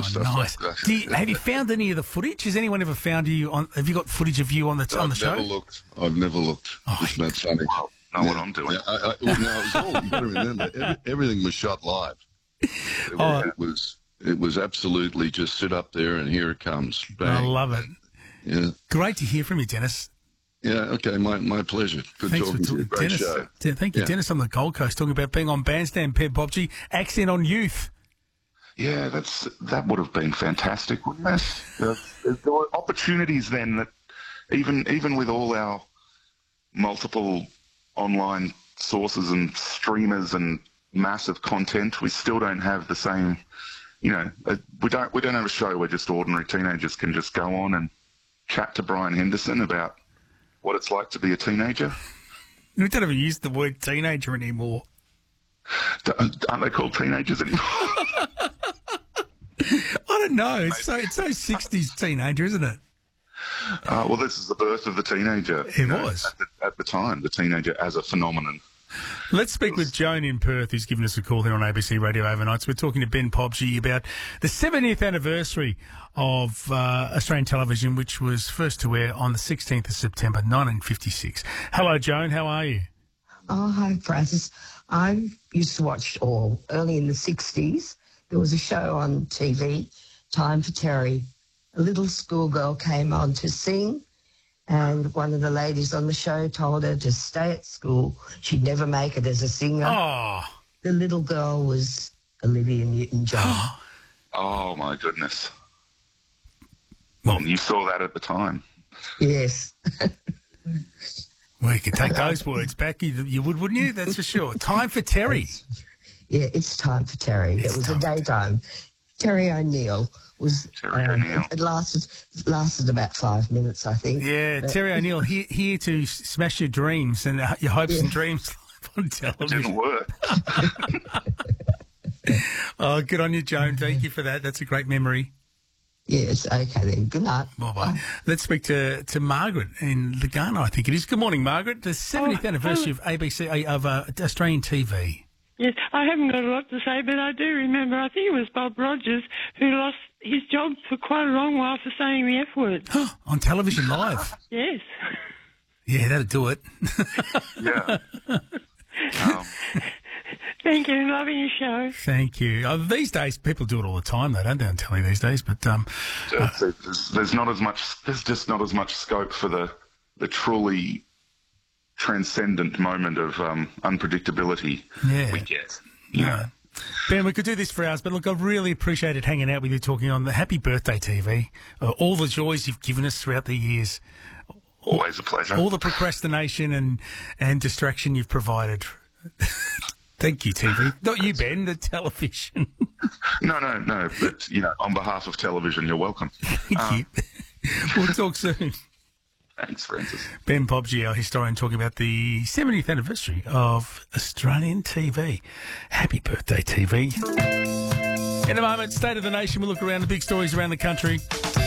stuff nice. like that. Have you found any of the footage? Has anyone ever found you on? Have you got footage of you on the show? I've never looked. Oh, Isn't that funny? Know what I'm doing. Yeah, it was all, you got to remember, everything was shot live. It was absolutely just sit up there and here it comes. Bang. I love it. Yeah. Great to hear from you, Dennis. Yeah, okay, my pleasure. Good Thanks talking for to you. Great Dennis. show. Thank you, Yeah. Dennis, on the Gold Coast, talking about being on Bandstand, Ben Popji, accent on youth. Yeah, that would have been fantastic, wouldn't it? There were opportunities then that even with all our multiple online sources and streamers and massive content, we still don't have the same. We don't have a show where just ordinary teenagers can just go on and chat to Brian Henderson about what it's like to be a teenager. We don't even use the word teenager anymore. Aren't they called teenagers anymore? I don't know. It's so 60s teenager, isn't it? Well, this is the birth of the teenager. It was. At the time, the teenager as a phenomenon. Let's speak with Joan in Perth, who's given us a call here on ABC Radio Overnights. We're talking to Ben Popji about the 70th anniversary of Australian television, which was first to air on the 16th of September 1956. Hello, Joan. How are you? Oh, hi, Francis. I used to watch all. Early in the 60s, there was a show on TV, Time for Terry. A little schoolgirl came on to sing, and one of the ladies on the show told her to stay at school. She'd never make it as a singer. Oh. The little girl was Olivia Newton-John. Oh, my goodness. Well, And you saw that at the time. Yes. Well, you could take those words back. You would, wouldn't you? That's for sure. Time for Terry. Yeah, it's Time for Terry. It was a daytime. Terry O'Neill was. Terry O'Neill. It lasted about 5 minutes, I think. Yeah, Terry O'Neill, here to smash your dreams and your hopes and dreams on It television. didn't work. Oh, good on you, Joan. Thank you for that. That's a great memory. Yes, okay then. Good night. Bye-bye. Let's speak to Margaret in Lugano, I think it is. Good morning, Margaret. The 70th anniversary of ABC, of Australian TV. Yes, I haven't got a lot to say, but I do remember, I think it was Bob Rogers who lost his job for quite a long while for saying the F word. On television live. Yes. Yeah, that'll do it. Yeah. Thank you. Loving your show. Thank you. These days, people do it all the time, though, don't they, on telly these days? But There's not as much. There's just not as much scope for the truly transcendent moment of unpredictability we get. Yeah. Ben, we could do this for hours, but look, I've really appreciated hanging out with you, talking on the Happy Birthday TV, all the joys you've given us throughout the years. Always a pleasure. All the procrastination and distraction you've provided. Thank you, TV. Not you, Ben, the television. No. But, on behalf of television, you're welcome. Thank you. We'll talk soon. Thanks, Francis. Ben Popji, our historian, talking about the 70th anniversary of Australian TV. Happy birthday, TV. In a moment, State of the Nation. We'll look around the big stories around the country.